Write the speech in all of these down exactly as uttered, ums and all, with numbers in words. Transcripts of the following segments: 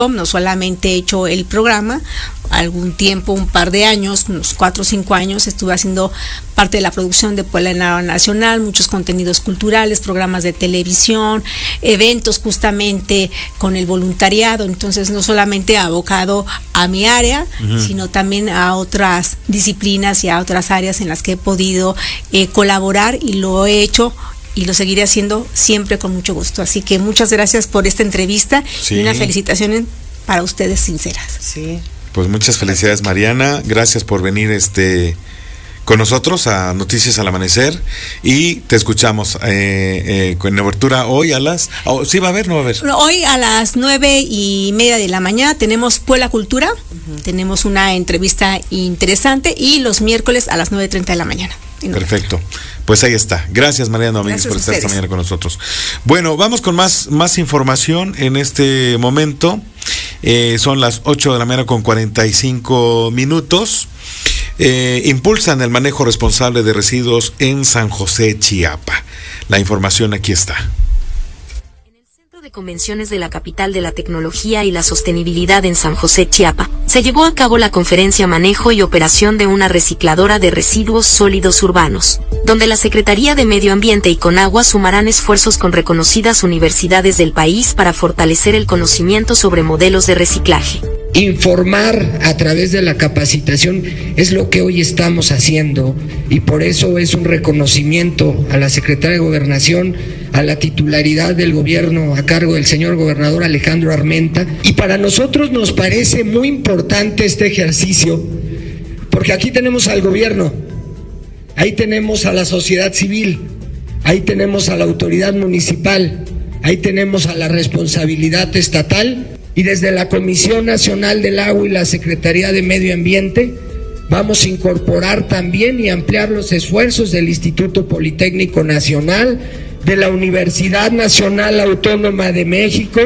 No solamente he hecho el programa, algún tiempo, un par de años, unos cuatro o cinco años, estuve haciendo parte de la producción de Puebla Nacional, muchos contenidos culturales, programas de televisión, eventos justamente con el voluntariado. Entonces, no solamente abocado a mi área, uh-huh. sino también a otras disciplinas y a otras áreas en las que he podido eh, colaborar, y lo he hecho y lo seguiré haciendo siempre con mucho gusto. Así que muchas gracias por esta entrevista, sí. y una felicitación para ustedes sinceras. Sí. Pues muchas felicidades, Mariana. Gracias por venir este con nosotros a Noticias al Amanecer, y te escuchamos eh, eh, con abertura hoy a las... Oh, ¿sí va a haber no va a haber? Hoy a las nueve y media de la mañana tenemos Puebla Cultura, uh-huh. tenemos una entrevista interesante, y los miércoles a las nueve treinta de la mañana. Perfecto. Pues ahí está. Gracias, Mariana Domínguez, por estar esta mañana con nosotros. Bueno, vamos con más, más información en este momento. Eh, son las ocho de la mañana con cuarenta y cinco minutos. Eh, impulsan el manejo responsable de residuos en San José, Chiapa. La información aquí está. De convenciones de la capital de la tecnología y la sostenibilidad en San José, Chiapa, se llevó a cabo la conferencia Manejo y Operación de una recicladora de residuos sólidos urbanos, donde la Secretaría de Medio Ambiente y Conagua sumarán esfuerzos con reconocidas universidades del país para fortalecer el conocimiento sobre modelos de reciclaje. Informar a través de la capacitación es lo que hoy estamos haciendo, y por eso es un reconocimiento a la Secretaría de Gobernación, a la titularidad del gobierno a cargo del señor gobernador Alejandro Armenta. Y para nosotros nos parece muy importante este ejercicio, porque aquí tenemos al gobierno, ahí tenemos a la sociedad civil, ahí tenemos a la autoridad municipal, ahí tenemos a la responsabilidad estatal, y desde la Comisión Nacional del Agua y la Secretaría de Medio Ambiente vamos a incorporar también y ampliar los esfuerzos del Instituto Politécnico Nacional, de la Universidad Nacional Autónoma de México.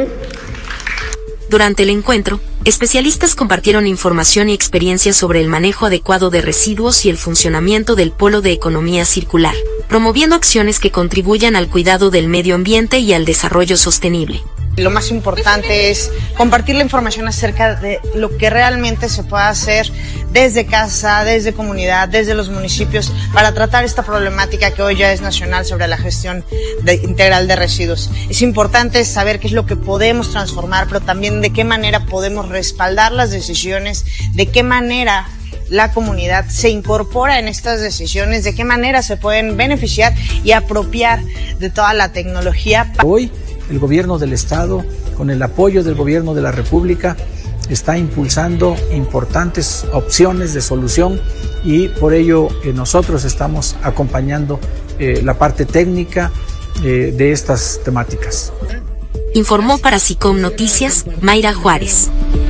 Durante el encuentro, especialistas compartieron información y experiencias sobre el manejo adecuado de residuos y el funcionamiento del Polo de Economía Circular, promoviendo acciones que contribuyan al cuidado del medio ambiente y al desarrollo sostenible. Lo más importante es compartir la información acerca de lo que realmente se puede hacer desde casa, desde comunidad, desde los municipios, para tratar esta problemática que hoy ya es nacional sobre la gestión de, integral de residuos. Es importante saber qué es lo que podemos transformar, pero también de qué manera podemos respaldar las decisiones, de qué manera la comunidad se incorpora en estas decisiones, de qué manera se pueden beneficiar y apropiar de toda la tecnología. Hoy el gobierno del estado, con el apoyo del gobierno de la República, está impulsando importantes opciones de solución, y por ello eh, nosotros estamos acompañando eh, la parte técnica eh, de estas temáticas. Informó para SICOM Noticias, Mayra Juárez.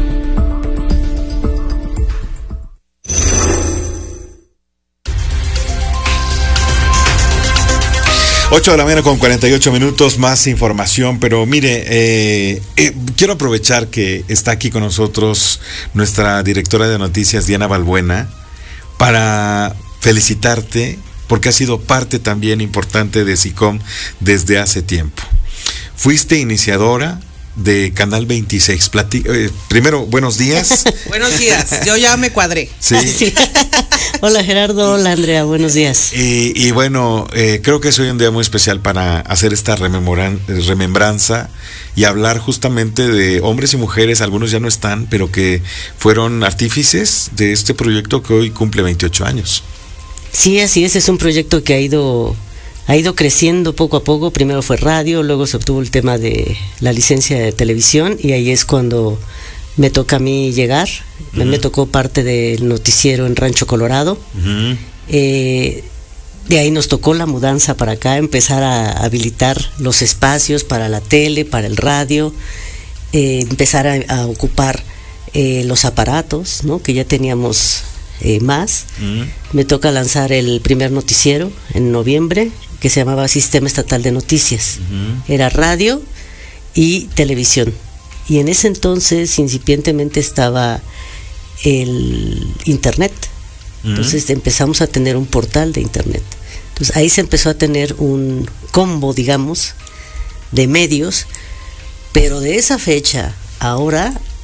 ocho de la mañana con cuarenta y ocho minutos, más información, pero mire, eh, eh, quiero aprovechar que está aquí con nosotros nuestra directora de noticias, Diana Balbuena, para felicitarte, porque has sido parte también importante de SICOM desde hace tiempo. Fuiste iniciadora de Canal veintiséis. Plati- eh, primero, buenos días. Buenos días, yo ya me cuadré. Sí. Sí. Hola Gerardo, hola Andrea, buenos días. Y, y bueno, eh, creo que es hoy un día muy especial para hacer esta rememoran- remembranza y hablar justamente de hombres y mujeres, algunos ya no están, pero que fueron artífices de este proyecto que hoy cumple veintiocho años. Sí, así es, es un proyecto que ha ido... ha ido creciendo poco a poco. Primero fue radio, luego se obtuvo el tema de la licencia de televisión, y ahí es cuando me toca a mí llegar. Uh-huh. Me tocó parte del noticiero en Rancho Colorado. Uh-huh. Eh, de ahí nos tocó la mudanza para acá, empezar a habilitar los espacios para la tele, para el radio, eh, empezar a, a ocupar eh, los aparatos, ¿no? Que ya teníamos eh, más. Uh-huh. Me toca lanzar el primer noticiero en noviembre, que se llamaba Sistema Estatal de Noticias. Uh-huh. Era radio y televisión. Y en ese entonces incipientemente estaba el internet. Uh-huh. Entonces empezamos a tener un portal de internet. Entonces ahí se empezó a tener un combo, digamos, de medios, pero de esa fecha ahora